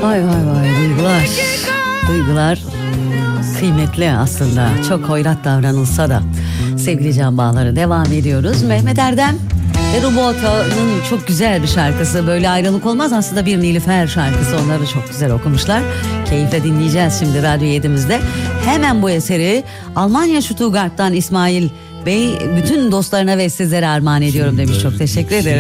Vay vay vay, duygular kıymetli aslında, çok hoyrat davranılsa da. Sevgili Can Bağları, devam ediyoruz. Mehmet Erdem ve Rubo Ota'nın çok güzel bir şarkısı, Böyle Ayrılık Olmaz, aslında bir Nilüfer şarkısı, onları çok güzel okumuşlar. Keyifle dinleyeceğiz şimdi Radyo 7'imizde. Hemen bu eseri Almanya Stuttgart'tan İsmail Bey bütün dostlarına ve sizlere armağan ediyorum demiş. Çok teşekkür ederim.